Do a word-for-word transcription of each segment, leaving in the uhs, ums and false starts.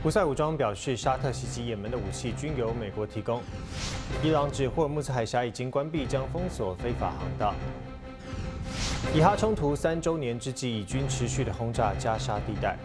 胡塞武装表示，沙特袭击也门的武器均由美国提供。伊朗指霍尔木兹海峡已经关闭，将封锁非法航道。以哈冲突三周年之际，以军持续的轰炸加沙地带。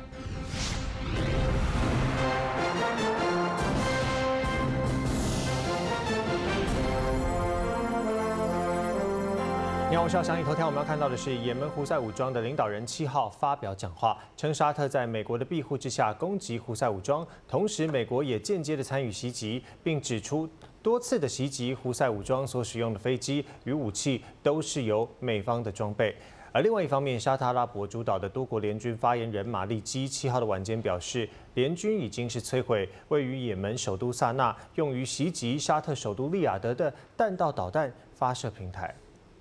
你好，我是要详细头条。我们要看到的是，也门胡塞武装的领导人七号发表讲话，称沙特在美国的庇护之下攻击胡塞武装，同时美国也间接的参与袭击，并指出多次的袭击胡塞武装所使用的飞机与武器都是由美方的装备。而另外一方面，沙特阿拉伯主导的多国联军发言人马利基七号的晚间表示，联军已经是摧毁位于也门首都萨那用于袭击沙特首都利雅得的弹道导弹发射平台。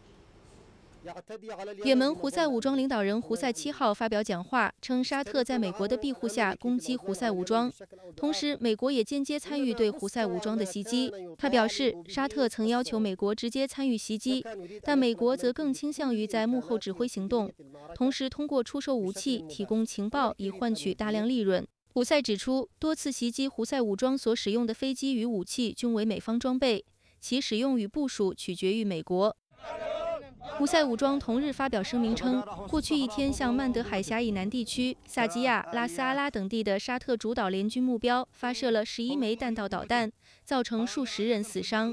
也门胡塞武装领导人胡塞七号发表讲话，称沙特在美国的庇护下攻击胡塞武装，同时美国也间接参与对胡塞武装的袭击。他表示，沙特曾要求美国直接参与袭击，但美国则更倾向于在幕后指挥行动，同时通过出售武器、提供情报以换取大量利润。胡塞指出，多次袭击胡塞武装所使用的飞机与武器均为美方装备，其使用与部署取决于美国。 胡塞武装同日发表声明称，过去一天向曼德海峡以南地区、萨基亚、拉斯阿拉等地的沙特主导联军目标发射了十一枚弹道导弹，造成数十人死伤。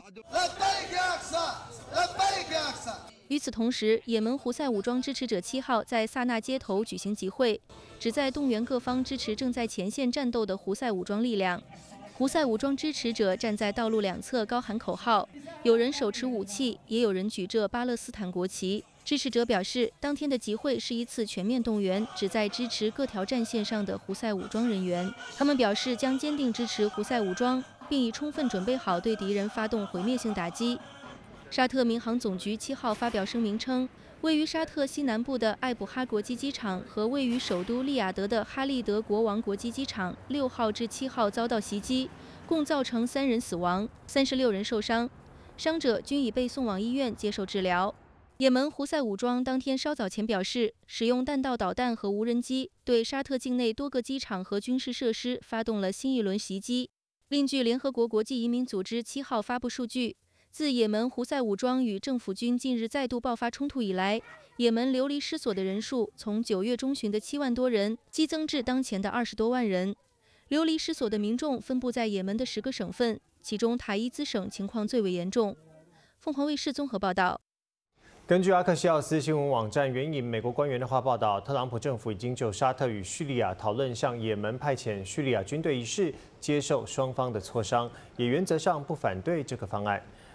与此同时，也门胡塞武装支持者七号在萨那街头举行集会，旨在动员各方支持正在前线战斗的胡塞武装力量。 胡塞武装支持者站在道路两侧高喊口号，有人手持武器，也有人举着巴勒斯坦国旗。支持者表示，当天的集会是一次全面动员，旨在支持各条战线上的胡塞武装人员。他们表示将坚定支持胡塞武装，并已充分准备好对敌人发动毁灭性打击。沙特民航总局七号发表声明称， 位于沙特西南部的艾卜哈国际机场和位于首都利雅得的哈利德国王国际机场，六号至七号遭到袭击，共造成三人死亡，三十六人受伤，伤者均已被送往医院接受治疗。也门胡塞武装当天稍早前表示，使用弹道导弹和无人机对沙特境内多个机场和军事设施发动了新一轮袭击。另据联合国国际移民组织七号发布数据， 自也门胡塞武装与政府军近日再度爆发冲突以来，也门流离失所的人数从九月中旬的七万多人激增至当前的二十多万人。流离失所的民众分布在也门的十个省份，其中塔伊兹省情况最为严重。凤凰卫视综合报道。 根据阿克西奥斯新闻网站援引美国官员的话报道，特朗普政府已经就沙特与叙利亚讨论向也门派遣叙利亚军队一事，接受双方的磋商，也原则上不反对这个方案。